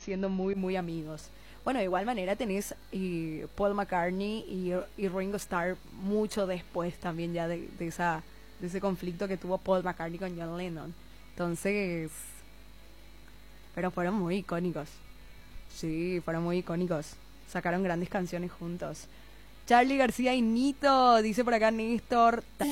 siendo muy, muy amigos. Bueno, de igual manera tenés Paul McCartney y Ringo Starr mucho después también ya de ese conflicto que tuvo Paul McCartney con John Lennon. Entonces, pero fueron muy icónicos. Sí, fueron muy icónicos. Sacaron grandes canciones juntos. Charlie García y Nito, dice por acá Néstor.